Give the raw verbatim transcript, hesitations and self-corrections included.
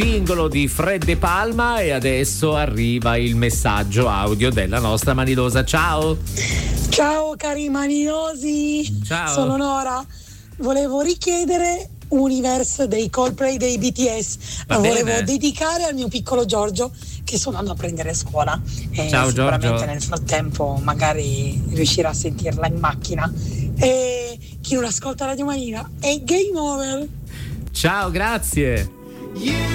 Singolo di Fred De Palma e adesso arriva il messaggio audio della nostra Manilosa. Ciao. Ciao cari Manilosi. Ciao. Sono Nora. Volevo richiedere Universe dei Coldplay dei B T S. Va Lo bene. volevo dedicare al mio piccolo Giorgio che sto andando a prendere a scuola. E Ciao, sicuramente Giorgio. nel frattempo magari riuscirà a sentirla in macchina. E chi non ascolta Radio Manina è game over. Ciao, grazie.